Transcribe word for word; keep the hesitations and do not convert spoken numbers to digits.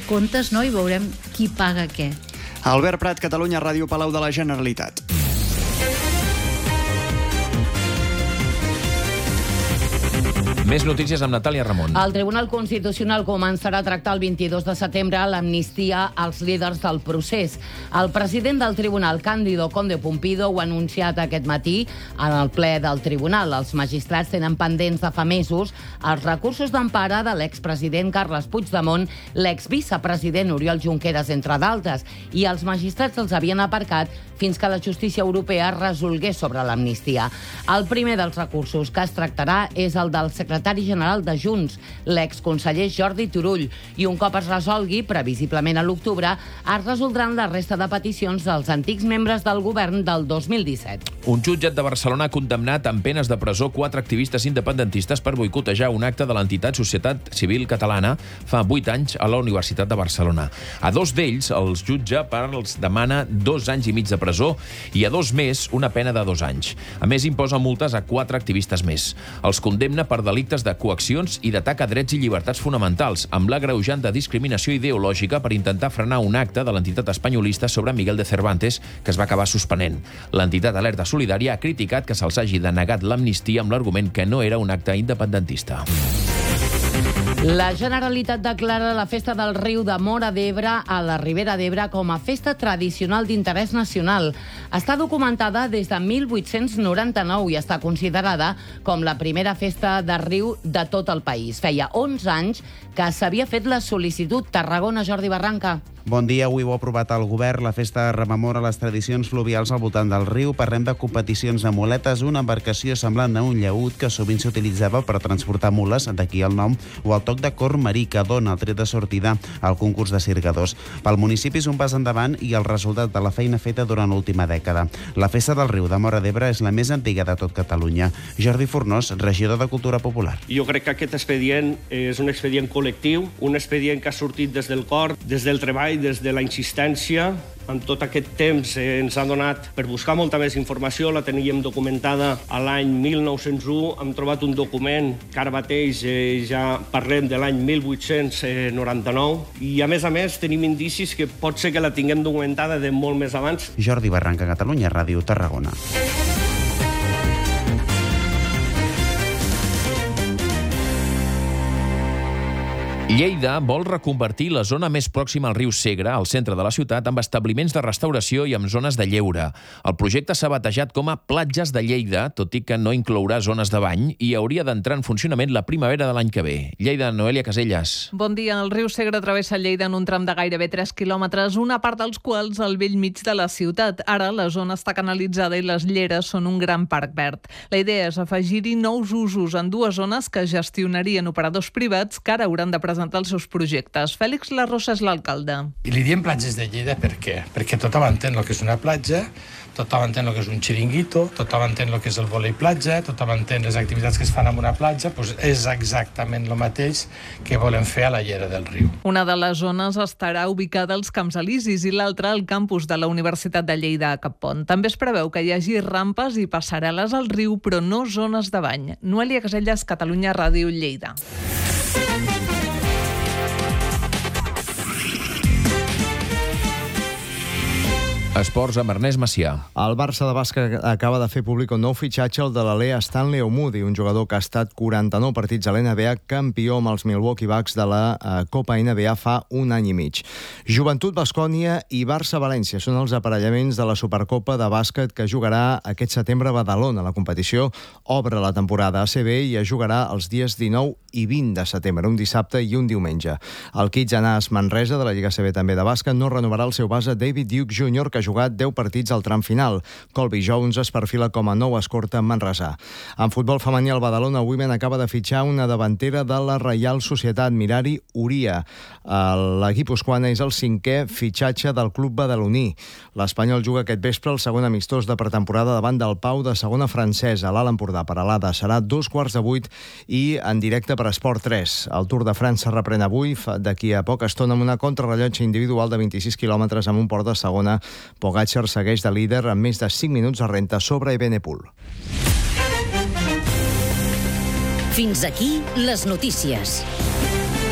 comptes, no? I veurem qui paga què. Albert Prat, Catalunya Ràdio, Palau de la Generalitat. Més notícies amb Natàlia Ramon. El Tribunal Constitucional començarà a tractar el vint-i-dos de setembre l'amnistia als líders del procés. El president del Tribunal, Cándido Conde Pumpido, ho ha anunciat aquest matí en el ple del Tribunal. Els magistrats tenen pendents de fa mesos els recursos d'empara de l'expresident Carles Puigdemont, l'exvicepresident Oriol Junqueras, entre d'altres, i els magistrats els havien aparcat fins que la justícia europea resolgués sobre l'amnistia. El primer dels recursos que es tractarà és el del secretari general de Junts, l'exconseller Jordi Turull, i un cop es resolgui, previsiblement a l'octubre, es resoldran la resta de peticions dels antics membres del govern del dos mil disset. Un jutjat de Barcelona ha condemnat amb penes de presó quatre activistes independentistes per boicotejar un acte de l'entitat Societat Civil Catalana fa vuit anys a la Universitat de Barcelona. A dos d'ells els jutja per els demana dos anys i mig de presó i a dos més una pena de dos anys. A més, imposa multes a quatre activistes més. Els condemna per delictes de coaccions i d'atac a drets i llibertats fonamentals, amb l'agreujant de discriminació ideològica per intentar frenar un acte de l'entitat espanyolista sobre Miguel de Cervantes, que es va acabar suspenent. L'entitat Alerta Solidària ha criticat que se'ls hagi denegat l'amnistia amb l'argument que no era un acte independentista. La Generalitat declara la Festa del Riu de Móra d'Ebre a la Ribera d'Ebre com a festa tradicional d'interès nacional. Està documentada des de mil vuit-cents noranta-nou i està considerada com la primera festa de riu de tot el país. Feia onze anys que s'havia fet la sol·licitud. Tarragona, Jordi Barranca. Bon dia, avui ho ha aprovat el govern. La festa rememora les tradicions fluvials al voltant del riu. Parlem de competicions de muletes, una embarcació semblant a un llaüt que sovint s'utilitzava per transportar mules, d'aquí el nom, o el toc de cor marí que dona el tret de sortida al concurs de cirgadors. Pel municipi és un pas endavant i el resultat de la feina feta durant l'última dècada. La festa del riu de Móra d'Ebre és la més antiga de tot Catalunya. Jordi Fornós, regidor de Cultura Popular. Jo crec que aquest expedient és un expedient col·lectiu, un expedient que ha sortit des del cor, des del treball, des de la insistència. En tot aquest temps eh, ens ha donat per buscar molta més informació. La teníem documentada a l'any mil nou-cents u. Hem trobat un document que ara mateix eh, ja parlem de l'any mil vuit-cents noranta-nou. I a més a més tenim indicis que pot ser que la tinguem documentada de molt més abans. Jordi Barranca, Catalunya Ràdio, Tarragona. Lleida vol reconvertir la zona més pròxima al riu Segre, al centre de la ciutat, amb establiments de restauració i amb zones de lleure. El projecte s'ha batejat com a Platges de Lleida, tot i que no inclourà zones de bany, i hauria d'entrar en funcionament la primavera de l'any que ve. Lleida, Noelia Caselles. Bon dia. El riu Segre travessa Lleida en un tram de gairebé tres quilòmetres, una part dels quals al vell mig de la ciutat. Ara la zona està canalitzada i les lleres són un gran parc verd. La idea és afegir-hi nous usos en dues zones que gestionarien operadors privats que ara hauran de presentar els seus projectes. Fèlix Larrosa és l'alcalde. I li diem Platges de Lleida per què? Perquè tothom entén el que és una platja, tothom entén el que és un xiringuito, tothom entén el que és el vòlei platja, tothom entén les activitats que es fan en una platja, doncs és exactament el mateix que volem fer a la llera del riu. Una de les zones estarà ubicada als Camps Elisis i l'altra al campus de la Universitat de Lleida a Cappont. També es preveu que hi hagi rampes i passarel·les al riu, però no zones de bany. Noelia Caselles, Catalunya Ràdio, Lleida. Esports amb Ernest Macià. El Barça de bàsquet acaba de fer públic un nou fitxatge, el de l'Alea Stanley Omoudi, un jugador que ha estat quaranta-nou partits a l'N B A, campió amb els Milwaukee Bucks de la uh, Copa N B A fa un any i mig. Joventut Baskònia i Barça-València són els aparellaments de la Supercopa de bàsquet que jugarà aquest setembre a Badalona. La competició obre la temporada A C B i es jugarà els dies dinou i vint de setembre, un dissabte i un diumenge. El Kids Anas Manresa, de la Lliga A C B també de bàsquet, no renovarà el seu base David Duke júnior, que ha jugat deu partits al tram final. Colby Jones es perfila com a nou escorta manresà. En futbol femení, el Badalona Women acaba de fitxar una davantera de la Reial Societat, Mirari Uria. L'equip guipuscoana és el cinquè fitxatge del club badaloní. L'Espanyol juga aquest vespre el segon amistós de pretemporada davant del Pau de segona francesa, a l'Alt Empordà. Per Alada serà dos quarts de vuit i en directe per Esport tres. El Tour de França reprèn avui, d'aquí a poca estona, amb una contrarellotge individual de vint-i-sis quilòmetres amb un port de segona. Pogačar segueix de líder amb més de cinc minuts de renta sobre Evenepoel. Fins aquí les notícies.